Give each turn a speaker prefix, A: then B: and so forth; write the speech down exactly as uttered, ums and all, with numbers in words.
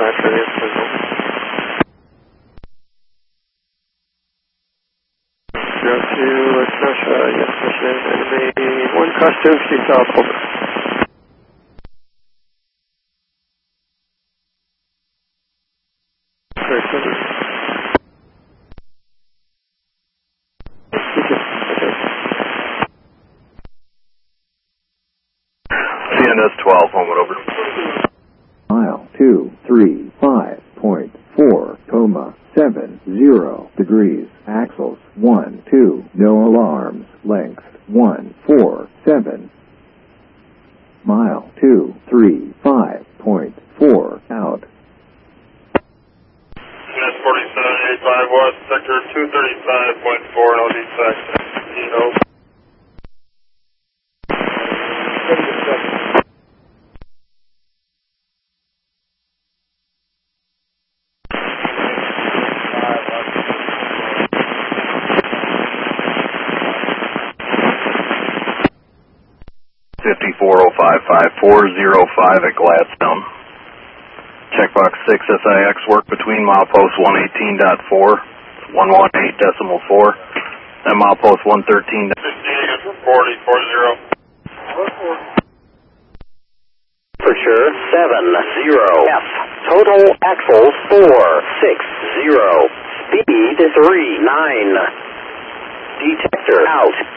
A: contact for the signal. Zero two, let's Russia, yes, mission, enemy, one costume, she south, over. Correct, over.
B: C N S twelve, homeward over.
C: Mile two three five point four, coma seven zero degrees. Axles one two, no alarms. Length one four seven. Mile two three five point four out.
B: C N S forty-seven eighty-five West, sector two thirty-five point four, no defect. Zero. fifty-four oh five five four oh five at Gladstone. Checkbox six S I X work between milepost one eighteen point four, one eighteen decimal four, and milepost one thirteen. fifty-eight forty, forty.
D: For sure, seven zero. F. Total axles four six zero. Speed three nine. Detector out.